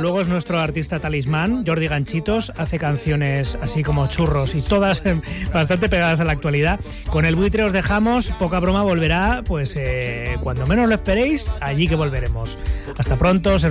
luego es nuestro artista talismán, Jordi Ganchitos, hace canciones así como churros y todas bastante pegadas a la actualidad. Con El Buitre os dejamos, poca broma volverá, pues cuando menos lo esperéis, allí que volveremos. Hasta pronto.